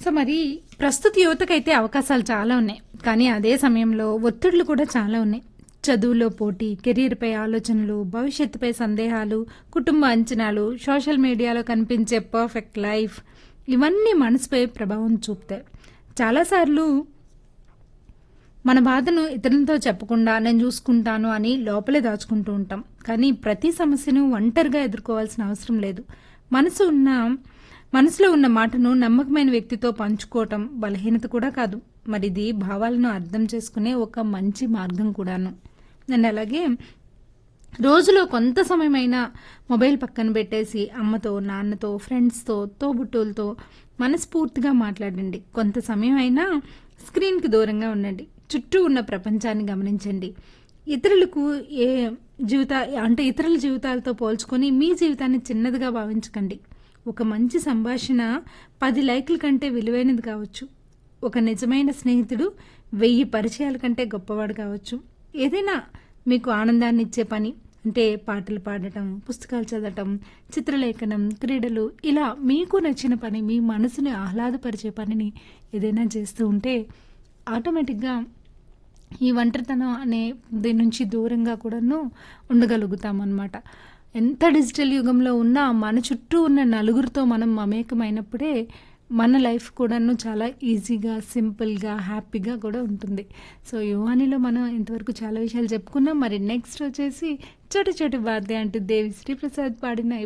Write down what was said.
So మరి ప్రస్తుత యువతకైతే అవకాశాలు చాలా ఉన్నాయి. కానీ అదే సమయంలో ఒత్తిడులు కూడా చాలా ఉన్నాయి. చదువులో పోటీ, కెరీర్‌పై ఆలోచనలు, భవిష్యత్తుపై సందేహాలు, కుటుంబ అంచనాలు, సోషల్ మీడియాలో కనిపించే పర్ఫెక్ట్ లైఫ్ ఇవన్నీ మనసుపై ప్రభావం చూపుతాయి. చాలాసార్లు మన బాధను ఇతరులతో చెప్పకుండా నేను చూసుకుంటాను అని లోపలే దాచుకుంటూ ఉంటాం. కానీ ప్రతి సమస్యను ఒంటరిగా ఎదుర్కోవాల్సిన అవసరం లేదు. మనసు ఉన్న మనసులో ఉన్న మాటను నమ్మకమైన వ్యక్తితో పంచుకోవటం బలహీనత కూడా కాదు. మరిది భావాలను అర్థం చేసుకునే ఒక మంచి మార్గం కూడాను. అండ్ అలాగే రోజులో కొంత సమయమైనా మొబైల్ పక్కన పెట్టేసి అమ్మతో, నాన్నతో, ఫ్రెండ్స్‌తో, తోబుట్టువులతో మనస్ఫూర్తిగా మాట్లాడండి. కొంత సమయం అయినా స్క్రీన్‌కి దూరంగా ఉండండి. చుట్టూ ఉన్న ప్రపంచాన్ని గమనించండి. ఇతరులకు ఏ జీవిత అంటే ఇతరుల జీవితాలతో పోల్చుకొని మీ జీవితాన్ని చిన్నదిగా భావించకండి. ఒక మంచి సంభాషణ 10 లైకుల కంటే విలువైనది కావచ్చు. ఒక నిజమైన స్నేహితుడు 1000 పరిచయాల కంటే గొప్పవాడు కావచ్చు. ఏదైనా మీకు ఆనందాన్ని ఇచ్చే పని అంటే పాటలు పాడటం, పుస్తకాలు చదవటం, చిత్రలేఖనం, క్రీడలు ఇలా మీకు నచ్చిన పని, మీ మనసుని ఆహ్లాదపరిచే పనిని ఏదైనా చేస్తూ ఉంటే ఆటోమేటిక్గా ఈ ఒంటరితనం అనే దీని నుంచి దూరంగా కూడాను ఉండగలుగుతామన్నమాట. ఎంత డిజిటల్ యుగంలో ఉన్నా మన చుట్టూ ఉన్న నలుగురితో మనం మమేకమైనప్పుడే మన లైఫ్ కూడాను చాలా ఈజీగా, సింపుల్‌గా, హ్యాపీగా కూడా ఉంటుంది. సో యువానిలో మనం ఇంతవరకు చాలా విషయాలు చెప్పుకున్నాం. మరి నెక్స్ట్ వచ్చేసి 'చోటి చోటి బాతే' అంటూ దేవిశ్రీ ప్రసాద్ పాడిన